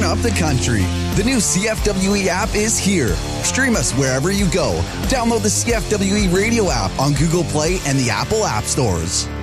up the country. The new CFWE app is here. Stream us wherever you go. Download the CFWE radio app on Google Play and the Apple App Stores.